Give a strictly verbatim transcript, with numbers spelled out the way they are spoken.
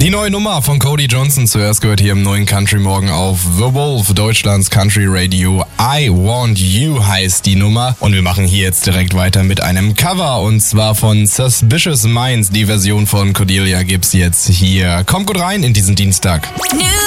Die neue Nummer von Cody Johnson, zuerst gehört hier im neuen Country Morgen auf The Wolf, Deutschlands Country Radio. I Want You heißt die Nummer und wir machen hier jetzt direkt weiter mit einem Cover und zwar von Suspicious Minds. Die Version von Cordelia gibt's jetzt hier. Kommt gut rein in diesen Dienstag.